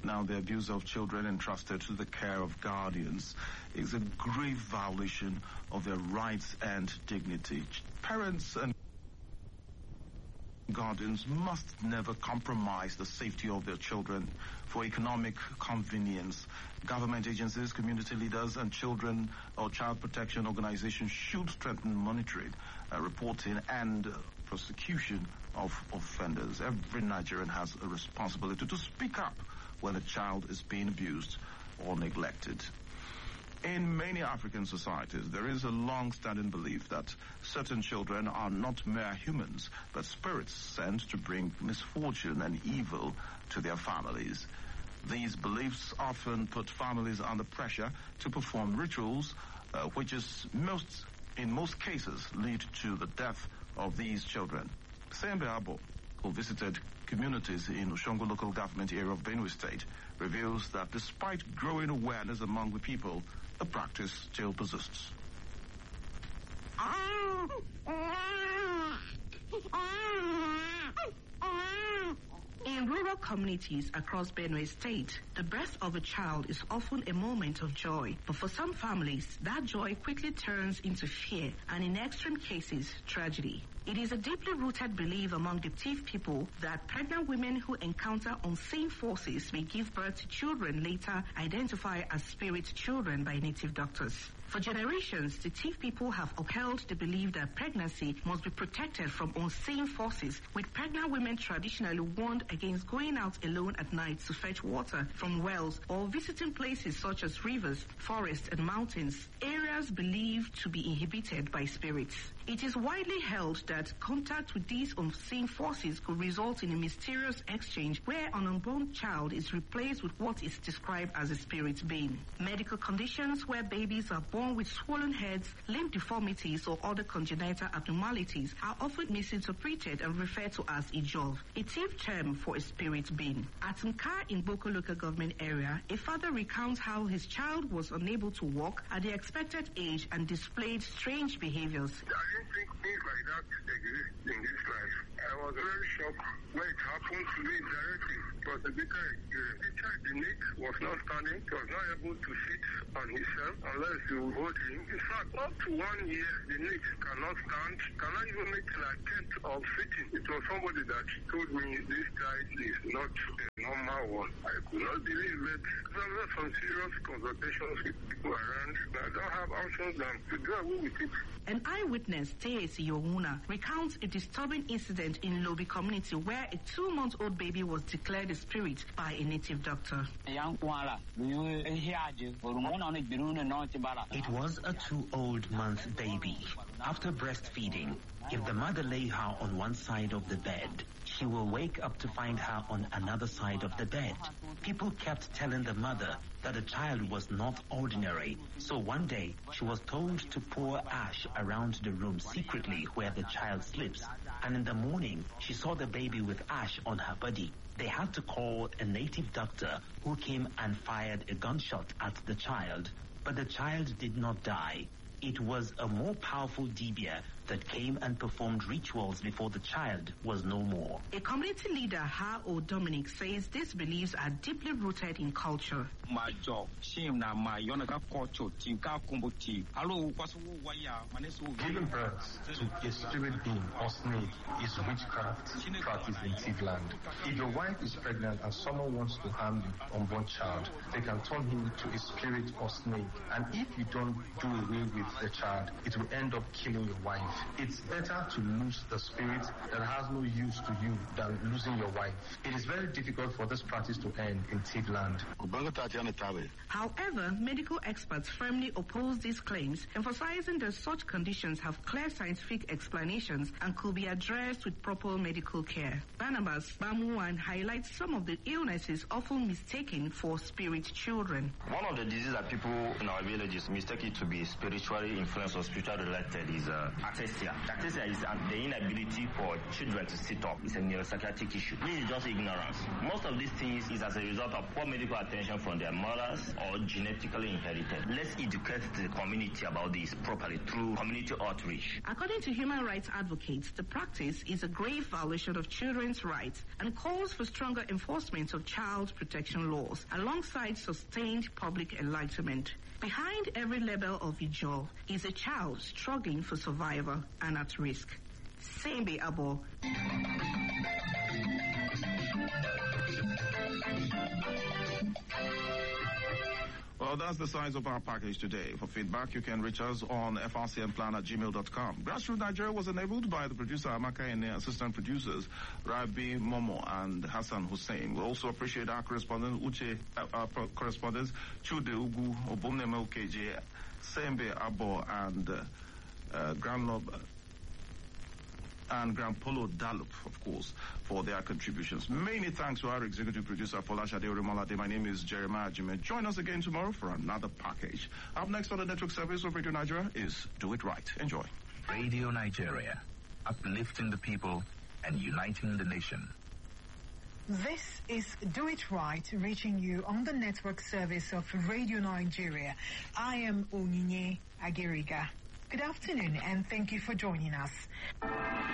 Now, the abuse of children entrusted to the care of guardians is a grave violation of their rights and dignity. Parents and guardians must never compromise the safety of their children for economic convenience. Government agencies, community leaders, and children or child protection organizations should strengthen monitoring, reporting, and prosecution of offenders. Every Nigerian has a responsibility to speak up when a child is being abused or neglected. In many African societies, there is a long-standing belief that certain children are not mere humans, but spirits sent to bring misfortune and evil to their families. These beliefs often put families under pressure to perform rituals, which in most cases lead to the death of these children. Sembe Abo, who visited communities in Oshongo local government area of Benue State, reveals that despite growing awareness among the people, the practice still persists. In rural communities across Benue State, the birth of a child is often a moment of joy. But for some families, that joy quickly turns into fear and in extreme cases, tragedy. It is a deeply rooted belief among the Tiv people that pregnant women who encounter unseen forces may give birth to children later identified as spirit children by native doctors. For generations, the Tiv people have upheld the belief that pregnancy must be protected from unseen forces, with pregnant women traditionally warned against going out alone at night to fetch water from wells or visiting places such as rivers, forests, and mountains, areas believed to be inhibited by spirits. It is widely held that contact with these unseen forces could result in a mysterious exchange where an unborn child is replaced with what is described as a spirit being. Medical conditions where babies are born with swollen heads, limb deformities, or other congenital abnormalities are often misinterpreted and referred to as Ijov, a Tiv term for a spirit being. At Nka in Boko local government area, a father recounts how his child was unable to walk at the expected age and displayed strange behaviors. I didn't think things like that exist in this life. I was very shocked when it happened to me directly. It was a bitter experience. The child, the neck was not standing. He was not able to sit on himself unless you hold him. In fact, up to 1 year, the neck cannot stand, cannot even make an attempt of sitting. It was somebody that told me this child is not a normal one. I could not believe it. There were some serious consultations with people around that don't have options than to do away with it. An eyewitness, Teesi Yowuna, recounts a disturbing incident in Lobi community where a 2-month-old baby was declared a spirit by a native doctor. It was a 2-month-old baby. After breastfeeding, if the mother lay her on one side of the bed, she will wake up to find her on another side of the bed. People kept telling the mother that the child was not ordinary, so one day she was told to pour ash around the room secretly where the child sleeps, and in the morning she saw the baby with ash on her body. They had to call a native doctor who came and fired a gunshot at the child, but the child did not die. It was a more powerful Dibia that came and performed rituals before the child was no more. A community leader, Ha-O Dominic, says these beliefs are deeply rooted in culture. Giving birth to a spirit being or snake is witchcraft practiced in Tiv land. If your wife is pregnant and someone wants to harm the unborn child, they can turn him to a spirit or snake. And if you don't do away with the child, it will end up killing your wife. It's better to lose the spirit that has no use to you than losing your wife. It is very difficult for this practice to end in Tiv land. However, medical experts firmly oppose these claims, emphasizing that such conditions have clear scientific explanations and could be addressed with proper medical care. Barnabas Bamuwan highlights some of the illnesses often mistaken for spirit children. One of the diseases that people in our villages mistake it to be spiritually influenced or spiritually related is ataxia. Ataxia is the inability for children to sit up. It's a neuropsychiatric issue. This is just ignorance. Most of these things is as a result of poor medical attention from their mothers or genetically inherited. Let's educate the community about this properly through community outreach. According to human rights advocates, the practice is a grave violation of children's rights and calls for stronger enforcement of child protection laws alongside sustained public enlightenment. Behind every level of vigil is a child struggling for survival and at risk. Sembe Abo. Well, that's the size of our package today. For feedback, you can reach us on frcnplan@gmail.com. Grassroots Nigeria was enabled by the producer Amaka and the assistant producers Rabi Momo and Hassan Hussein. We also appreciate our correspondent correspondents Chude Ugu, Obumneme Okeje, Sembe Abo, and Grand Polo Dalup, of course, for their contributions. Many thanks to our executive producer, Folashade Orimolade. My name is Jeremiah Jime. Join us again tomorrow for another package. Up next on the network service of Radio Nigeria is Do It Right. Enjoy. Radio Nigeria, uplifting the people and uniting the nation. This is Do It Right, reaching you on the network service of Radio Nigeria. I am Onyinye Ageriga. Good afternoon and thank you for joining us.